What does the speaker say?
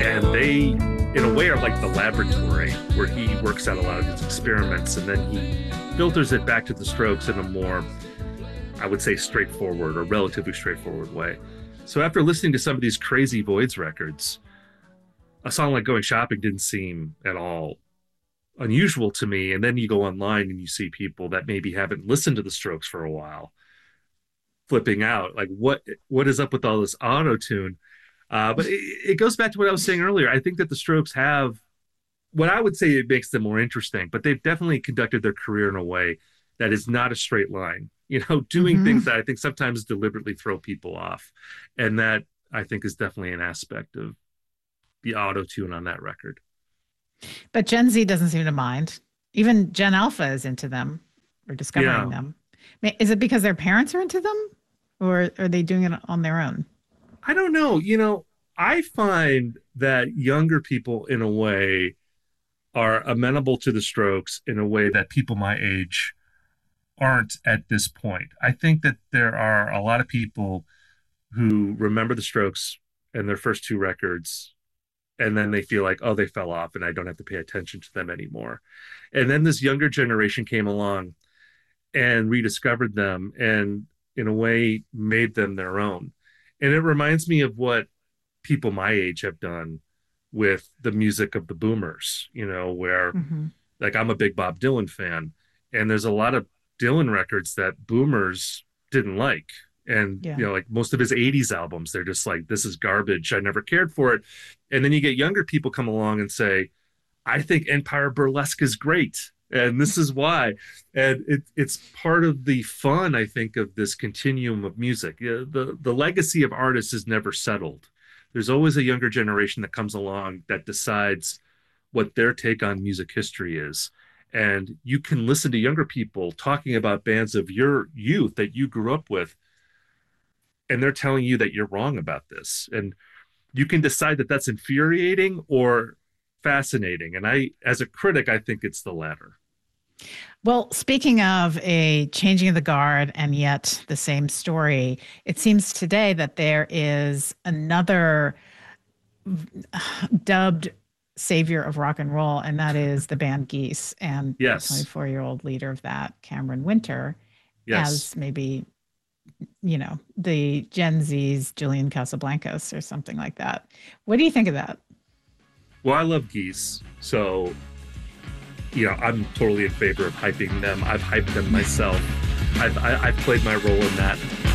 And they, in a way, are like the laboratory where he works out a lot of his experiments, and then he filters it back to the Strokes in a more, I would say, straightforward or relatively straightforward way. So after listening to some of these crazy Voids records, a song like Going Shopping didn't seem at all unusual to me. And then you go online and you see people that maybe haven't listened to the Strokes for a while flipping out, like what is up with all this auto tune? But it goes back to what I was saying earlier. I think that the Strokes have what I would say it makes them more interesting, but they've definitely conducted their career in a way that is not a straight line, doing things that I think sometimes deliberately throw people off. And that I think is definitely an aspect of the auto tune on that record. But Gen Z doesn't seem to mind. Even Gen Alpha is into them or discovering them. Is it because their parents are into them, or are they doing it on their own? I don't know. I find that younger people, in a way, are amenable to the Strokes in a way that people my age aren't at this point. I think that there are a lot of people who remember the Strokes and their first two records, and then they feel like, oh, they fell off and I don't have to pay attention to them anymore. And then this younger generation came along and rediscovered them and, in a way, made them their own. And it reminds me of what people my age have done with the music of the boomers, where like I'm a big Bob Dylan fan, and there's a lot of Dylan records that boomers didn't like. And, like most of his 80s albums, they're just like, this is garbage. I never cared for it. And then you get younger people come along and say, I think Empire Burlesque is great. And this is why. And it's part of the fun, I think, of this continuum of music. The legacy of artists is never settled. There's always a younger generation that comes along that decides what their take on music history is. And you can listen to younger people talking about bands of your youth that you grew up with, and they're telling you that you're wrong about this. And you can decide that that's infuriating or fascinating. And as a critic, I think it's the latter. Well, speaking of a changing of the guard and yet the same story, it seems today that there is another dubbed savior of rock and roll, and that is the band Geese. And the 24-year-old leader of that, Cameron Winter, as maybe, the Gen Z's Julian Casablancas or something like that. What do you think of that? Well, I love Geese, so I'm totally in favor of hyping them. I've hyped them myself. I've played my role in that.